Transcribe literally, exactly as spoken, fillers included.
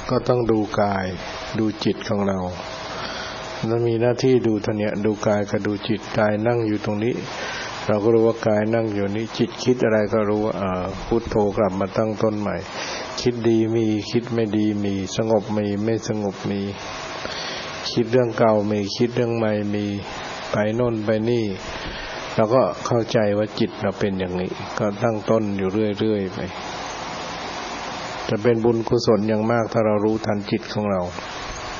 ก็ต้องดูกายดูจิตของเราแล้วมีหน้าที่ดูท่านี้ดูกายกับดูจิตกายนั่งอยู่ตรงนี้เราก็รู้ว่ากายนั่งอยู่นี้จิตคิดอะไรก็รู้ว่าอ่าพุทโธกลับมาตั้งต้นใหม่คิดดีมีคิดไม่ดีมีสงบมีไม่สงบมีคิดเรื่องเก่ามีคิดเรื่องใหม่มีไปโน่นไปนี่เราก็เข้าใจว่าจิตเราเป็นอย่างนี้ก็ตั้งต้นอยู่เรื่อยๆไปจะเป็นบุญกุศลอย่างมากถ้าเรารู้ทันจิตของเรา